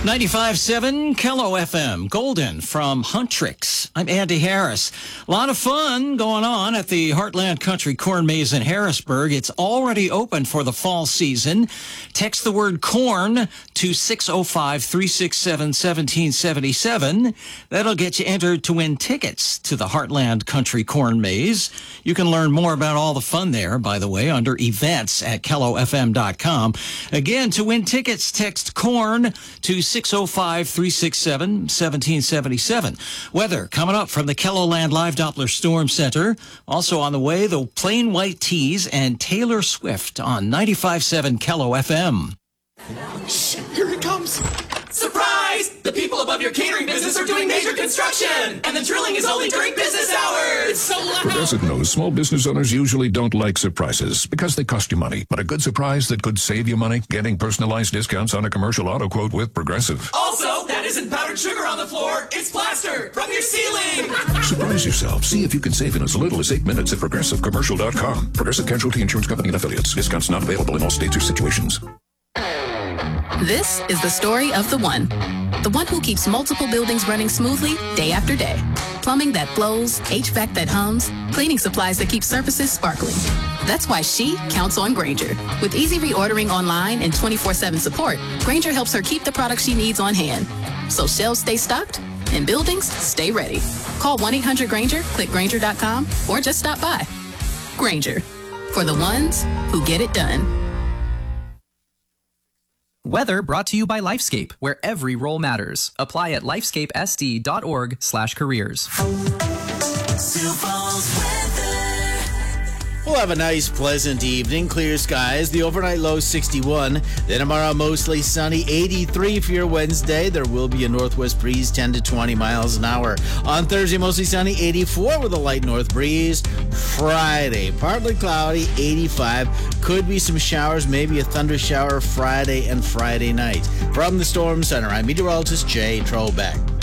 95.7 Kello FM, Golden from Huntrix. I'm Andy Harris. A lot of fun going on at the Heartland Country Corn Maze in Harrisburg. It's already open for the fall season. Text the word corn to 605-367-1777. That'll get you entered to win tickets to the Heartland Country Corn Maze. You can learn more about all the fun there, by the way, under events at kellofm.com. Again, to win tickets, text corn to 605-367-1777. Weather coming up from the KELOLAND Live Doppler Storm Center. Also on the way, the Plain White Tees and Taylor Swift on 95.7 Kello FM. Shh, here it comes. Surprise! The people above your catering business are doing major construction, and the drilling is only during business hours. So loud. Progressive knows small business owners usually don't like surprises because they cost you money. But a good surprise that could save you money, getting personalized discounts on a commercial auto quote with Progressive. Also, that isn't powdered sugar on the floor. It's plaster from your ceiling. Surprise yourself. See if you can save in as little as 8 minutes at ProgressiveCommercial.com. Progressive Casualty Insurance Company and Affiliates. Discounts not available in all states or situations. This is the story of the one who keeps multiple buildings running smoothly day after day. Plumbing that flows, HVAC that hums, cleaning supplies that keep surfaces sparkling. That's why she counts on Grainger. With easy reordering online and 24/7 support, Grainger helps her keep the products she needs on hand. So shelves stay stocked and buildings stay ready. Call 1-800-GRAINGER, click Grainger.com, or just stop by. Grainger, for the ones who get it done. Weather brought to you by Lifescape, where every role matters. Apply at lifescapesd.org/careers. We'll have a nice, pleasant evening. Clear skies. The overnight low 61. Then tomorrow, mostly sunny. 83 for your Wednesday. There will be a northwest breeze, 10 to 20 miles an hour. On Thursday, mostly sunny. 84 with a light north breeze. Friday, partly cloudy. 85. Could be some showers, maybe a thunder shower Friday and Friday night. From the Storm Center, I'm meteorologist Jay Trobeck.